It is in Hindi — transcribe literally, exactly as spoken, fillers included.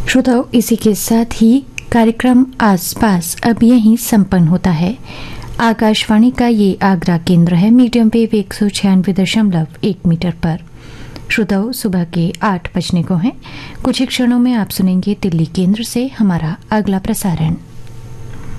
श्रोताओं, इसी के साथ ही कार्यक्रम आसपास अब यहीं संपन्न होता है। आकाशवाणी का ये आगरा केंद्र है, मीडियम वेव एक सौ छियानवे दशमलव एक मीटर पर। श्रोताओं, सुबह के आठ बजने को हैं। कुछ ही क्षणों में आप सुनेंगे दिल्ली केंद्र से हमारा अगला प्रसारण।